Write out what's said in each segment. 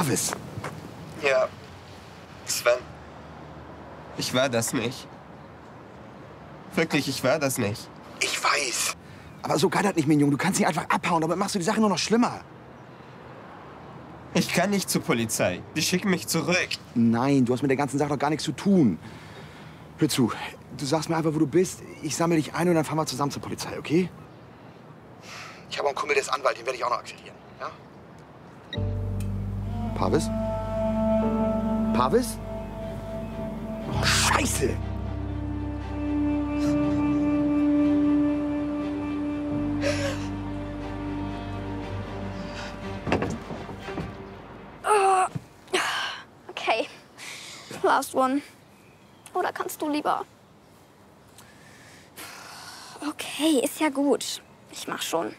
Pavis. Ja, Sven. Ich war das nicht. Wirklich, ich war das nicht. Ich weiß. Aber so kann das nicht, Mignon. Du kannst nicht einfach abhauen, damit machst du die Sache nur noch schlimmer. Ich kann nicht zur Polizei. Die schicken mich zurück. Nein, du hast mit der ganzen Sache doch gar nichts zu tun. Hör zu, du sagst mir einfach, wo du bist. Ich sammle dich ein und dann fahren wir zusammen zur Polizei, okay? Ich habe einen Kumpel, der ist Anwalt, den werde ich auch noch akquirieren, ja? Pavis? Pavis? Oh, Scheiße! Okay, last one. Oder kannst du lieber? Okay, ist ja gut. Ich mach schon.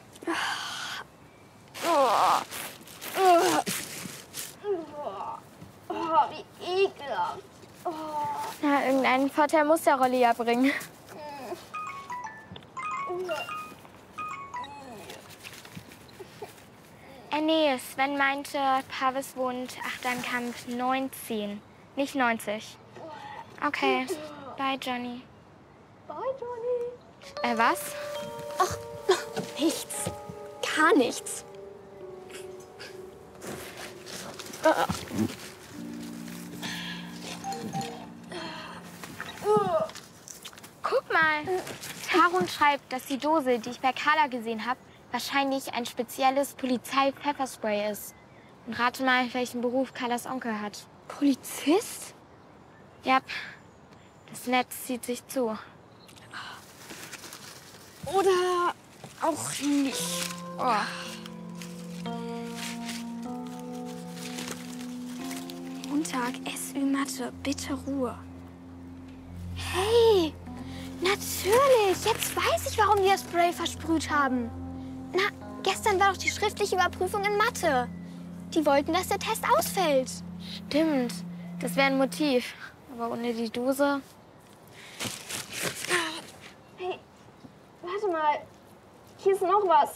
Wie ekelhaft. Na, irgendeinen Vorteil muss der Rolli ja bringen. Nee, Sven meinte, Pavis wohnt Achternkamp 19, nicht 90. Okay, bye, Johnny. Bye, Johnny. Was? Ach, nichts. Gar nichts. Guck mal. Tarun schreibt, dass die Dose, die ich bei Carla gesehen habe, wahrscheinlich ein spezielles Polizei-Pfefferspray ist. Und rate mal, welchen Beruf Carlas Onkel hat. Polizist? Ja, das Netz zieht sich zu. Oder auch nicht. Oh. Montag, SÜ Mathe, bitte Ruhe. Hey, natürlich. Jetzt weiß ich, warum die das Spray versprüht haben. Na, gestern war doch die schriftliche Überprüfung in Mathe. Die wollten, dass der Test ausfällt. Stimmt, das wäre ein Motiv. Aber ohne die Dose... Hey, warte mal. Hier ist noch was.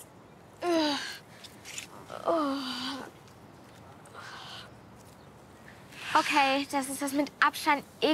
Okay, das ist das mit Abstand